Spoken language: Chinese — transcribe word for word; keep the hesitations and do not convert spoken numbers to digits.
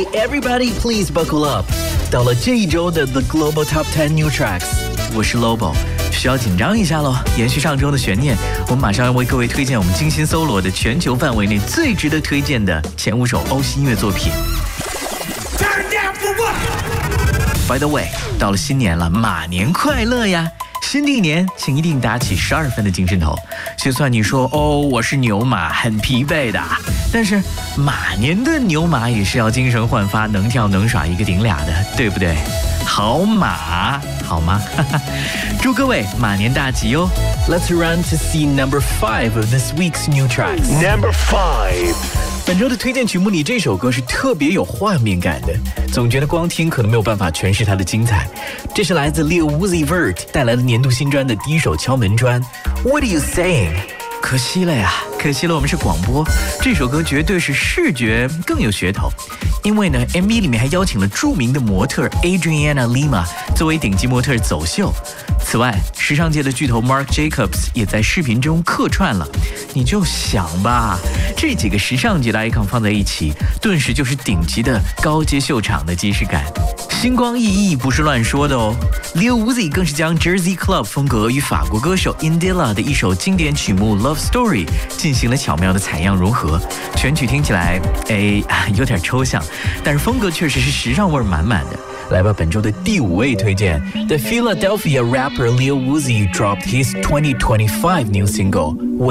Okay, everybody, please buckle up. 到了这一周的 The Global Top ten New Tracks， 我是 Lobo， 需要紧张一下咯。延续上周的悬念，我们马上要为各位推荐我们精心搜罗的全球范围内最值得推荐的前五首欧系音乐作品。By the way， 到了新年了，马年快乐呀！新的一年，请一定打起十二分的精神头。就算你说哦，我是牛马，很疲惫的，但是马年的牛马也是要精神焕发，能跳能耍一个顶俩的，对不对？好马，好吗？祝各位马年大吉哦 ！Let's run to see number five of this week's new tracks. Number five. 本周的推荐曲目里，这首歌是特别有画面感的，总觉得光听可能没有办法诠释它的精彩。这是来自 Lil Uzi Vert 带来的年度新专的第一首敲门砖。What are you saying？ 可惜了呀，可惜了，我们是广播，这首歌绝对是视觉更有噱头。因为呢 M V 里面还邀请了著名的模特 Adriana Lima 作为顶级模特走秀。此外，时尚界的巨头 Marc Jacobs 也在视频中客串了。你就想吧，这几个时尚界的 icon 放在一起，顿时就是顶级的高阶秀场的即视感。星光熠熠不是乱说的哦。Lil Uzi 更是将 Jersey Club 风格与法国歌手 Indila 的一首经典曲目 Love Story 进行了巧妙的采样融合，全曲听起来哎有点抽象，但是风格确实是时尚味满满的。来吧，本周的第五位推荐 The Philadelphia rapper Lil Uzi dropped his twenty twenty-five new single